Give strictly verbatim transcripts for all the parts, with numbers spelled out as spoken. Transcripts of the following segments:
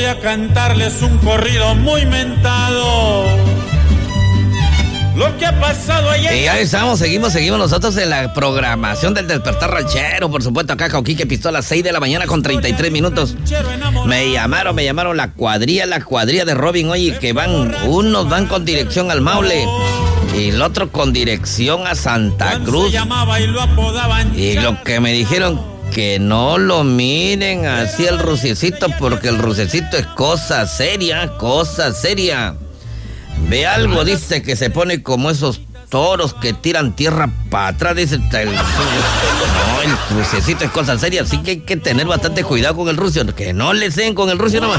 voy a cantarles un corrido muy mentado. Lo que ha pasado ayer. Y ya estamos, seguimos, seguimos nosotros en la programación del Despertar Ranchero. Por supuesto, acá Cauquique Pistola, seis de la mañana con treinta y tres minutos. Me llamaron, me llamaron la cuadrilla, la cuadrilla de Robin, oye, que van, unos van con dirección al Maule y el otro con dirección a Santa Cruz. Y lo que me dijeron, que no lo miren así el Rusiecito, porque el Rusiecito es cosa seria, cosa seria. Ve algo, dice, que se pone como esos toros que tiran tierra para atrás, dice. El, no, el Rusiecito es cosa seria, así que hay que tener bastante cuidado con el Rusio, que no le den con el Rusio nomás.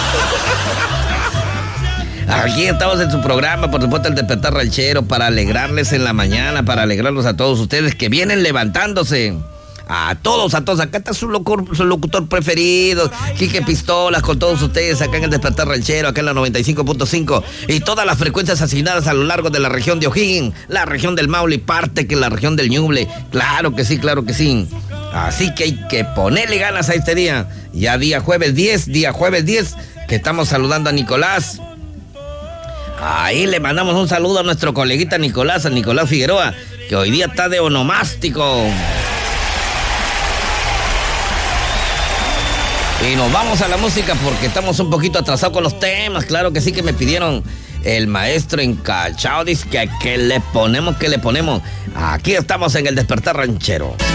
Aquí estamos en su programa, por supuesto, el Despertar Ranchero, para alegrarles en la mañana, para alegrarlos a todos ustedes que vienen levantándose. A todos, a todos, acá está su, locutor, su locutor preferido, Quique Pistolas, con todos ustedes acá en el Despertar Ranchero, acá en la noventa y cinco punto cinco, y todas las frecuencias asignadas a lo largo de la región de O'Higgins, la región del Maule y parte que la región del Ñuble. Claro que sí, claro que sí. Así que hay que ponerle ganas a este día. Ya día jueves diez, día jueves diez, que estamos saludando a Nicolás. Ahí le mandamos un saludo a nuestro coleguita Nicolás, a Nicolás Figueroa, que hoy día está de onomástico. Y nos vamos a la música porque estamos un poquito atrasados con los temas. Claro que sí, que me pidieron el maestro Encachado. Dice que, que le ponemos, que le ponemos. Aquí estamos en el Despertar Ranchero.